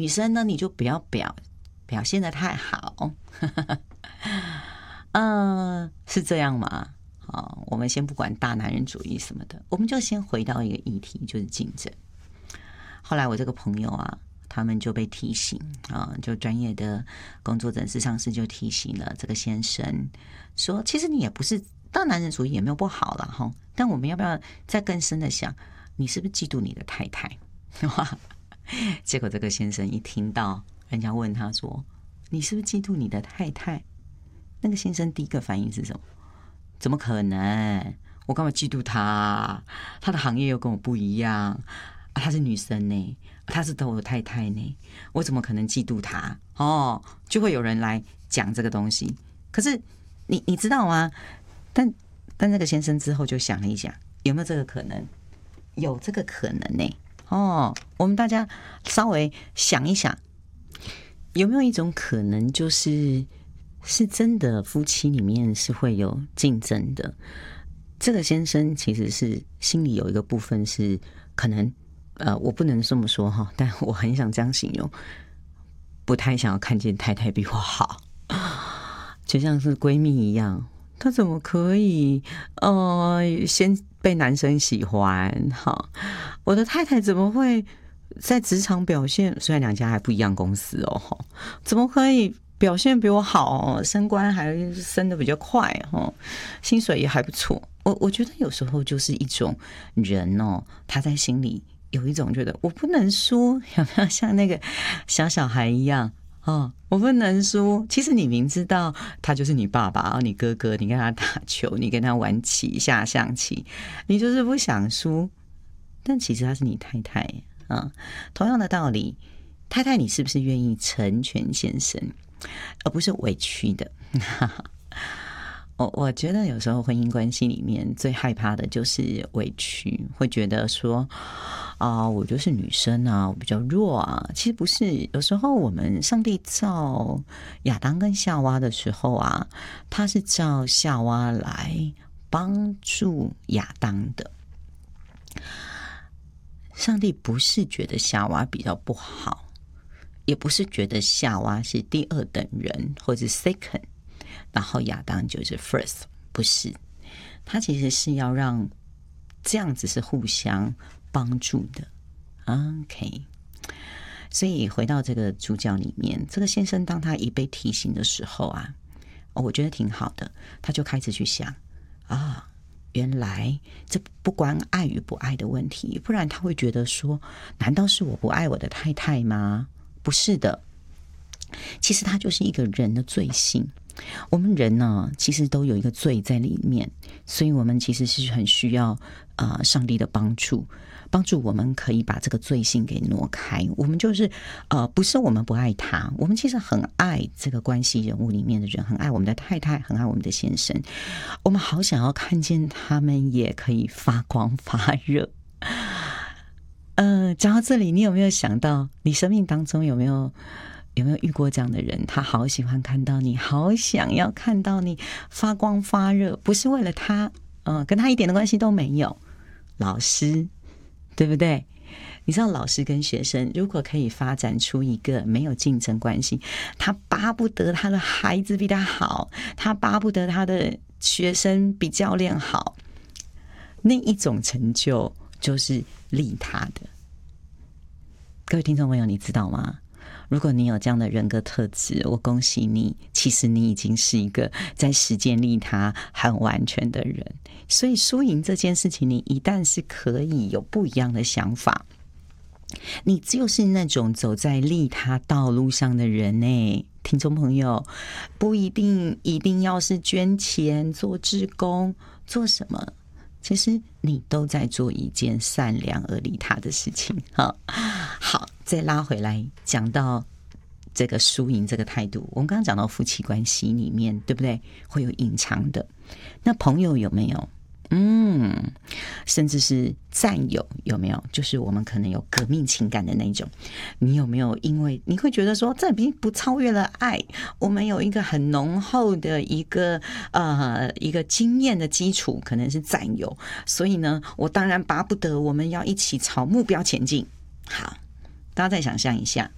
生呢，你就不要表现得太好。是这样吗？我们先不管大男人主义什么的，我们就先回到一个议题，就是竞争。后来我这个朋友啊，他们就被提醒就专业的工作者咨商师就提醒了这个先生说，其实你也不是大男人主义，也没有不好了哈，但我们要不要再更深的想，你是不是嫉妒你的太太？结果这个先生一听到人家问他说，你是不是嫉妒你的太太？那个先生第一个反应是什么？怎么可能？我干嘛嫉妒他？他的行业又跟我不一样她是女生呢，她是我太太呢，我怎么可能嫉妒她？就会有人来讲这个东西。可是你知道吗？但那个先生之后就想了一想，有没有这个可能？有这个可能呢。我们大家稍微想一想，有没有一种可能，就是真的夫妻里面是会有竞争的？这个先生其实是心里有一个部分是可能我不能这么说哈，但我很想这样形容，不太想要看见太太比我好，就像是闺蜜一样，她怎么可以先被男生喜欢？我的太太怎么会在职场表现，虽然两家还不一样公司怎么可以表现比我好，升官还升得比较快薪水也还不错。我觉得有时候就是一种人他在心里有一种觉得我不能输，有没有像那个小孩一样我不能输。其实你明知道他就是你爸爸你哥哥，你跟他打球，你跟他玩棋下象棋，你就是不想输，但其实他是你太太同样的道理，太太你是不是愿意成全先生，而不是委屈的？我觉得有时候婚姻关系里面最害怕的就是委屈，会觉得说我就是女生我比较弱其实不是，有时候我们上帝造亚当跟夏娃的时候他是造夏娃来帮助亚当的。上帝不是觉得夏娃比较不好，也不是觉得夏娃是第二等人或者 second， 然后亚当就是 first， 不是，他其实是要让这样子是互相帮助的。OK， 所以回到这个主角里面，这个先生当他一被提醒的时候我觉得挺好的，他就开始去想原来这不关爱与不爱的问题，不然他会觉得说，难道是我不爱我的太太吗？不是的，其实它就是一个人的罪性。我们人呢，其实都有一个罪在里面，所以我们其实是很需要上帝的帮助我们可以把这个罪性给挪开。我们就是不是我们不爱他，我们其实很爱这个关系人物里面的人，很爱我们的太太，很爱我们的先生，我们好想要看见他们也可以发光发热。讲到这里，你有没有想到你生命当中有没有遇过这样的人？他好喜欢看到你，好想要看到你发光发热，不是为了他跟他一点的关系都没有。老师对不对？你知道老师跟学生如果可以发展出一个没有竞争关系，他巴不得他的孩子比他好，他巴不得他的学生比教练好，那一种成就就是利他的。各位听众朋友，你知道吗？如果你有这样的人格特质，我恭喜你，其实你已经是一个在实践利他很完全的人。所以输赢这件事情，你一旦是可以有不一样的想法，你就是那种走在利他道路上的人呢。听众朋友，不一定要是捐钱做志工做什么，其实你都在做一件善良而利他的事情。好，再拉回来讲到这个输赢这个态度，我们刚刚讲到夫妻关系里面，对不对？会有隐藏的，那朋友有没有？甚至是战友有没有？就是我们可能有革命情感的那种，你有没有？因为你会觉得说，这已经不超越了爱，我们有一个很浓厚的一个经验的基础，可能是战友，所以呢，我当然巴不得我们要一起朝目标前进。好，大家再想象一下，